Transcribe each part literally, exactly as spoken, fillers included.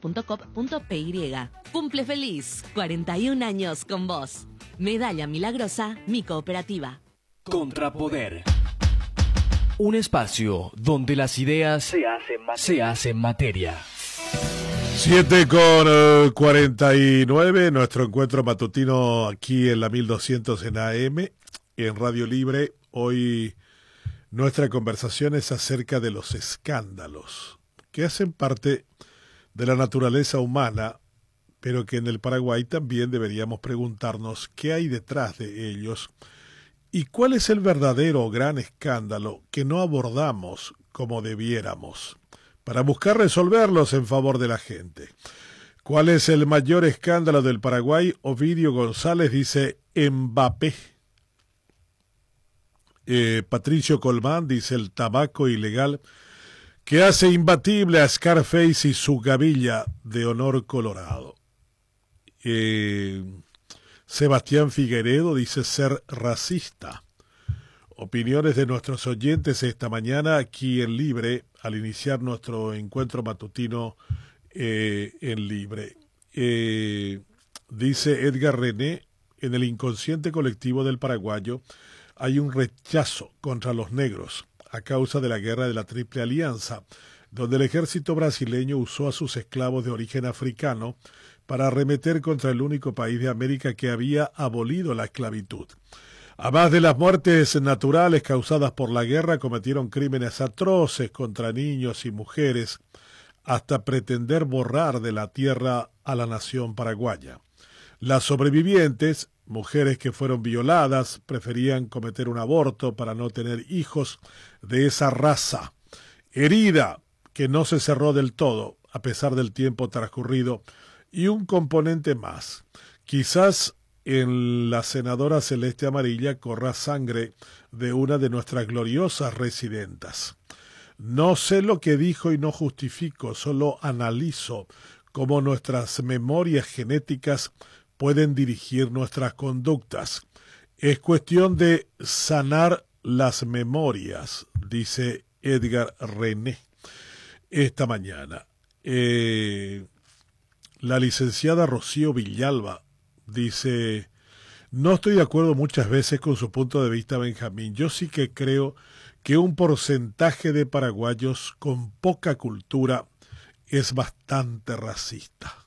punto com punto p y. Cumple feliz, cuarenta y un años con vos. Medalla Milagrosa, mi cooperativa. Contrapoder. Un espacio donde las ideas se hacen materia. Se hacen materia. siete con cuarenta y nueve, nuestro encuentro matutino aquí en la mil doscientos en A M, en Radio Libre. Hoy nuestra conversación es acerca de los escándalos, que hacen parte de la naturaleza humana, pero que en el Paraguay también deberíamos preguntarnos qué hay detrás de ellos y cuál es el verdadero gran escándalo que no abordamos como debiéramos, para buscar resolverlos en favor de la gente. ¿Cuál es el mayor escándalo del Paraguay? Ovidio González dice Mbappé. Eh, Patricio Colmán dice el tabaco ilegal que hace imbatible a Scarface y su gavilla de honor colorado. Eh, Sebastián Figueredo dice ser racista. Opiniones de nuestros oyentes esta mañana aquí en Libre, al iniciar nuestro encuentro matutino eh, en Libre. Eh, dice Edgar René, en el inconsciente colectivo del paraguayo hay un rechazo contra los negros a causa de la guerra de la Triple Alianza, donde el ejército brasileño usó a sus esclavos de origen africano para arremeter contra el único país de América que había abolido la esclavitud. Además de las muertes naturales causadas por la guerra, cometieron crímenes atroces contra niños y mujeres, hasta pretender borrar de la tierra a la nación paraguaya. Las sobrevivientes, mujeres que fueron violadas, preferían cometer un aborto para no tener hijos de esa raza. Herida que no se cerró del todo, a pesar del tiempo transcurrido, y un componente más. Quizás en la senadora Celeste Amarilla corra sangre de una de nuestras gloriosas residentas. No sé lo que dijo y no justifico, solo analizo cómo nuestras memorias genéticas pueden dirigir nuestras conductas. Es cuestión de sanar las memorias, dice Edgar René esta mañana. Eh, la licenciada Rocío Villalba dice, no estoy de acuerdo muchas veces con su punto de vista, Benjamín. Yo sí que creo que un porcentaje de paraguayos con poca cultura es bastante racista.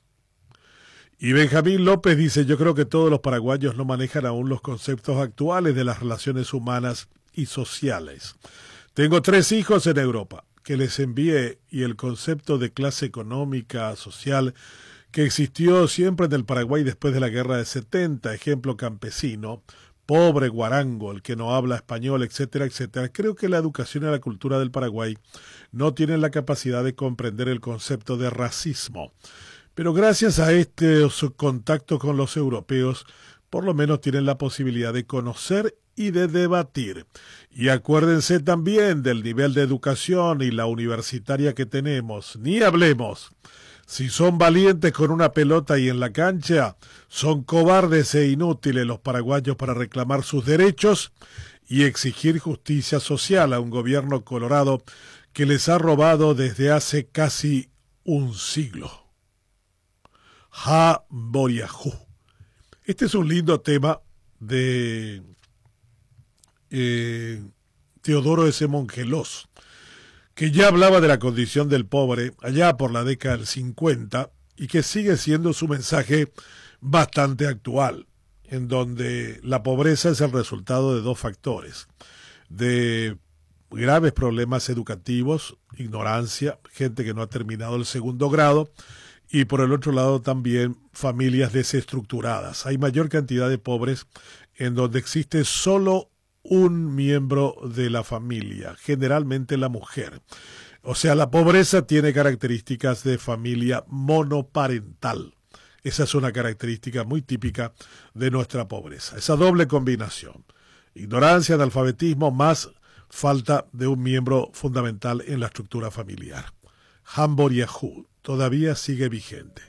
Y Benjamín López dice, yo creo que todos los paraguayos no manejan aún los conceptos actuales de las relaciones humanas y sociales. Tengo tres hijos en Europa que les envié y el concepto de clase económica, social, que existió siempre en el Paraguay después de la guerra de setenta, ejemplo campesino, pobre guarango, el que no habla español, etcétera, etcétera. Creo que la educación y la cultura del Paraguay no tienen la capacidad de comprender el concepto de racismo. Pero gracias a este contacto con los europeos, por lo menos tienen la posibilidad de conocer y de debatir. Y acuérdense también del nivel de educación y la universitaria que tenemos. Ni hablemos. Si son valientes con una pelota y en la cancha, son cobardes e inútiles los paraguayos para reclamar sus derechos y exigir justicia social a un gobierno colorado que les ha robado desde hace casi un siglo. Ha Boriajú. Este es un lindo tema de eh, Teodoro S. Mongelós, que ya hablaba de la condición del pobre allá por la década del cincuenta y que sigue siendo su mensaje bastante actual, en donde la pobreza es el resultado de dos factores, de graves problemas educativos, ignorancia, gente que no ha terminado el segundo grado, y por el otro lado también familias desestructuradas. Hay mayor cantidad de pobres en donde existe solo un miembro de la familia, generalmente la mujer. O sea, la pobreza tiene características de familia monoparental. Esa es una característica muy típica de nuestra pobreza. Esa doble combinación. Ignorancia, analfabetismo, más falta de un miembro fundamental en la estructura familiar. Hamboriajú todavía sigue vigente.